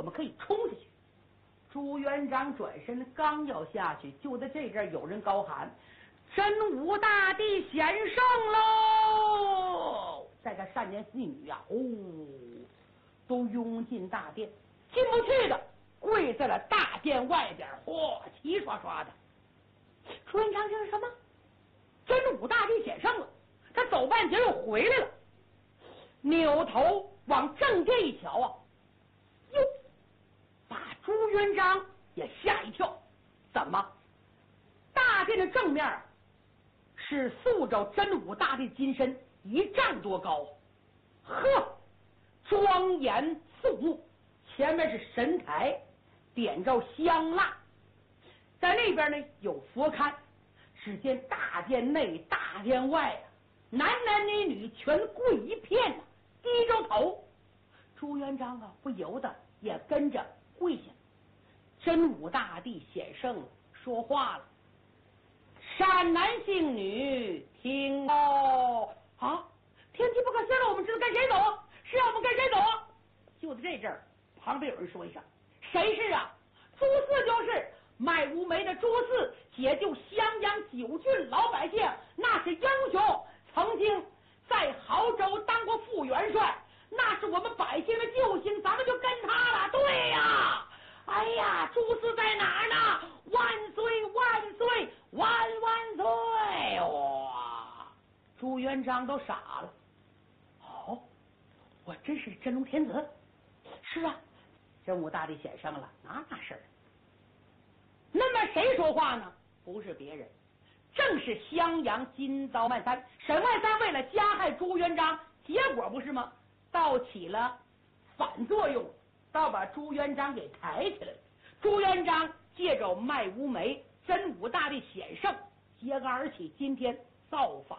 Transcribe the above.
们可以冲下去。朱元璋转身刚要下去，就在这阵有人高喊：“真武大帝显圣喽！”再看善男信女啊，都拥进大殿，进不去的跪在了大殿外边，齐刷刷的。朱元璋这是什么？真武大帝显圣了。他走半截又回来了，扭头往正殿一瞧啊，哟，把朱元璋也吓一跳。怎么？大殿的正面啊，是塑着真武大帝金身1丈多高，呵，庄严肃穆。前面是神台，点着香蜡，在那边呢有佛龛。只见大殿内、大殿外啊，男男女女全跪一片啊，低着头。朱元璋啊，不由得也跟着跪下。真武大帝显圣说话了：“善男信女，听哦！啊，天机不可泄露，我们知道跟谁走，是让我们跟谁走。”就在这阵儿，旁边有人说一声：“谁是啊？朱四就是。”卖乌梅的朱四解救襄阳9郡老百姓，那是英雄，曾经在亳州当过副元帅，那是我们百姓的救星，咱们就跟他了。对呀，哎呀，朱四在哪儿呢？万岁万岁万万岁！哇，朱元璋都傻了。哦，我真是真龙天子？是啊，真武大帝显圣了，那事儿。那么谁说话呢？不是别人，正是襄阳金刀万三。沈万三为了加害朱元璋，结果不是吗？倒起了反作用，倒把朱元璋给抬起来了。朱元璋借着卖乌梅，真武大帝显圣，揭竿而起，今天造反